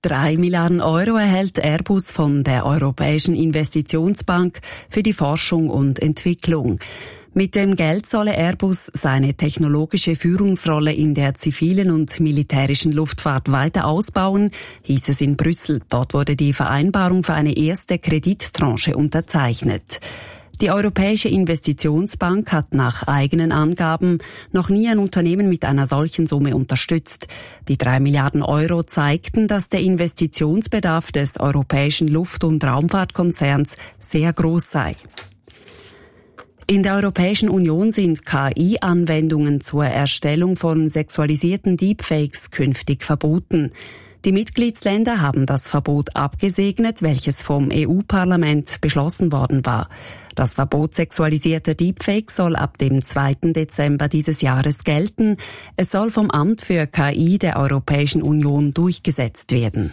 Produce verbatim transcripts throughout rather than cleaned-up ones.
Drei Milliarden Euro erhält Airbus von der Europäischen Investitionsbank für die Forschung und Entwicklung. Mit dem Geld solle Airbus seine technologische Führungsrolle in der zivilen und militärischen Luftfahrt weiter ausbauen, hieß es in Brüssel. Dort wurde die Vereinbarung für eine erste Kredittranche unterzeichnet. Die Europäische Investitionsbank hat nach eigenen Angaben noch nie ein Unternehmen mit einer solchen Summe unterstützt. Die drei Milliarden Euro zeigten, dass der Investitionsbedarf des europäischen Luft- und Raumfahrtkonzerns sehr groß sei. In der Europäischen Union sind K I-Anwendungen zur Erstellung von sexualisierten Deepfakes künftig verboten. Die Mitgliedsländer haben das Verbot abgesegnet, welches vom E U-Parlament beschlossen worden war. Das Verbot sexualisierter Deepfakes soll ab dem zweiten Dezember dieses Jahres gelten. Es soll vom Amt für K I der Europäischen Union durchgesetzt werden.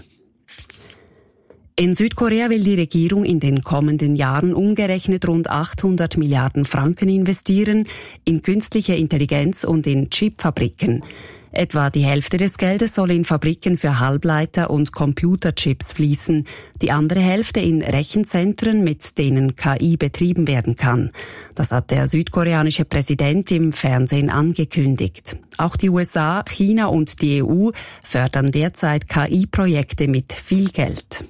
In Südkorea will die Regierung in den kommenden Jahren umgerechnet rund achthundert Milliarden Franken investieren in künstliche Intelligenz und in Chipfabriken. Etwa die Hälfte des Geldes soll in Fabriken für Halbleiter und Computerchips fließen, die andere Hälfte in Rechenzentren, mit denen K I betrieben werden kann. Das hat der südkoreanische Präsident im Fernsehen angekündigt. Auch die U S A, China und die E U fördern derzeit K I-Projekte mit viel Geld.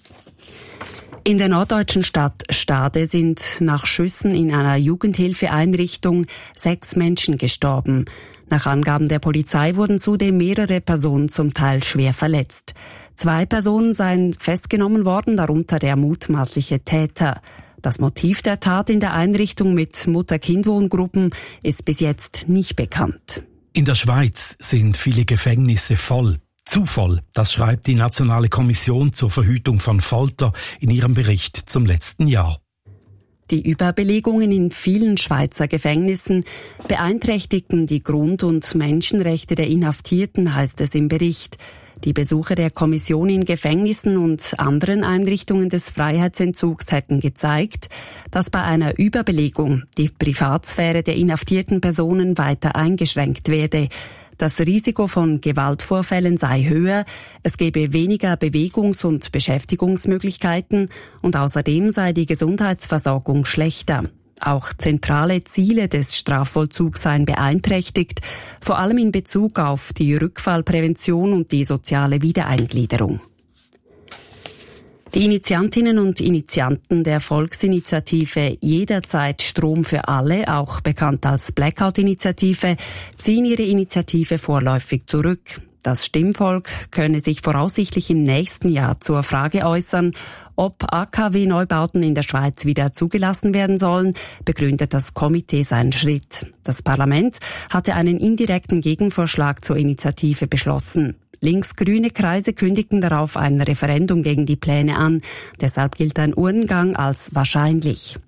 In der norddeutschen Stadt Stade sind nach Schüssen in einer Jugendhilfeeinrichtung sechs Menschen gestorben. Nach Angaben der Polizei wurden zudem mehrere Personen zum Teil schwer verletzt. Zwei Personen seien festgenommen worden, darunter der mutmaßliche Täter. Das Motiv der Tat in der Einrichtung mit Mutter-Kind-Wohngruppen ist bis jetzt nicht bekannt. In der Schweiz sind viele Gefängnisse voll. Zu voll, das schreibt die Nationale Kommission zur Verhütung von Folter in ihrem Bericht zum letzten Jahr. Die Überbelegungen in vielen Schweizer Gefängnissen beeinträchtigten die Grund- und Menschenrechte der Inhaftierten, heißt es im Bericht. Die Besuche der Kommission in Gefängnissen und anderen Einrichtungen des Freiheitsentzugs hätten gezeigt, dass bei einer Überbelegung die Privatsphäre der inhaftierten Personen weiter eingeschränkt werde. Das Risiko von Gewaltvorfällen sei höher, es gebe weniger Bewegungs- und Beschäftigungsmöglichkeiten und außerdem sei die Gesundheitsversorgung schlechter. Auch zentrale Ziele des Strafvollzugs seien beeinträchtigt, vor allem in Bezug auf die Rückfallprävention und die soziale Wiedereingliederung. Die Initiantinnen und Initianten der Volksinitiative Jederzeit Strom für alle, auch bekannt als Blackout-Initiative, ziehen ihre Initiative vorläufig zurück. Das Stimmvolk könne sich voraussichtlich im nächsten Jahr zur Frage äußern, ob A K W-Neubauten in der Schweiz wieder zugelassen werden sollen, begründet das Komitee seinen Schritt. Das Parlament hatte einen indirekten Gegenvorschlag zur Initiative beschlossen. Linksgrüne Kreise kündigten darauf ein Referendum gegen die Pläne an. Deshalb gilt ein Urnengang als wahrscheinlich.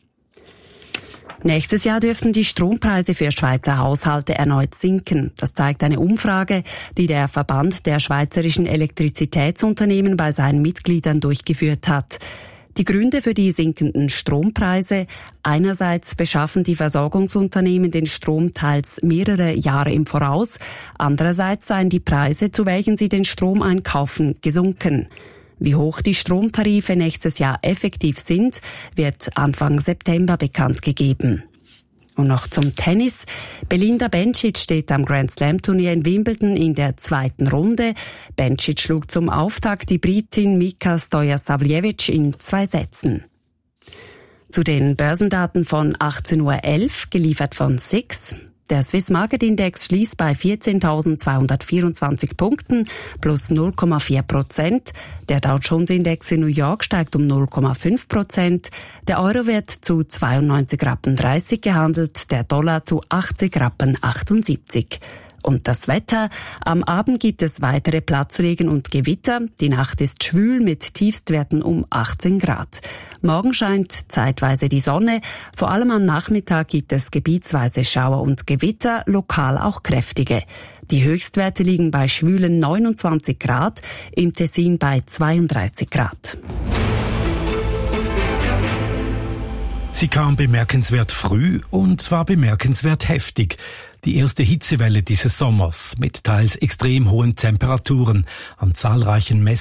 Nächstes Jahr dürften die Strompreise für Schweizer Haushalte erneut sinken. Das zeigt eine Umfrage, die der Verband der schweizerischen Elektrizitätsunternehmen bei seinen Mitgliedern durchgeführt hat. Die Gründe für die sinkenden Strompreise: einerseits beschaffen die Versorgungsunternehmen den Strom teils mehrere Jahre im Voraus, andererseits seien die Preise, zu welchen sie den Strom einkaufen, gesunken. Wie hoch die Stromtarife nächstes Jahr effektiv sind, wird Anfang September bekannt gegeben. Und noch zum Tennis. Belinda Bencic steht am Grand-Slam-Turnier in Wimbledon in der zweiten Runde. Bencic schlug zum Auftakt die Britin Mika Stojasavljevic in zwei Sätzen. Zu den Börsendaten von achtzehn Uhr elf, geliefert von S I X. Der Swiss Market Index schließt bei vierzehntausendzweihundertvierundzwanzig Punkten plus null Komma vier Prozent. Der Dow Jones Index in New York steigt um null Komma fünf Prozent. Der Euro wird zu zweiundneunzig Rappen dreißig gehandelt, der Dollar zu achtzig Rappen achtundsiebzig. Und das Wetter: Am Abend gibt es weitere Platzregen und Gewitter. Die Nacht ist schwül mit Tiefstwerten um achtzehn Grad. Morgen scheint zeitweise die Sonne. Vor allem am Nachmittag gibt es gebietsweise Schauer und Gewitter, lokal auch kräftige. Die Höchstwerte liegen bei schwülen neunundzwanzig Grad, im Tessin bei zweiunddreißig Grad. Sie kam bemerkenswert früh und zwar bemerkenswert heftig. Die erste Hitzewelle dieses Sommers mit teils extrem hohen Temperaturen. An zahlreichen Messungen